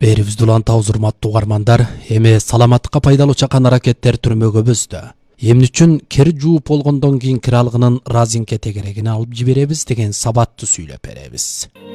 Берибизди улантабыз урматтуу угармандар. Эми саламаттыкка пайдалуу чакан аракеттер түрмөгөбүздө. Эмне үчүн кир жууп болгондон кийин кир алгынын разинке тегерегин алып жиберебиз деген сабатты сүйлөп беребиз.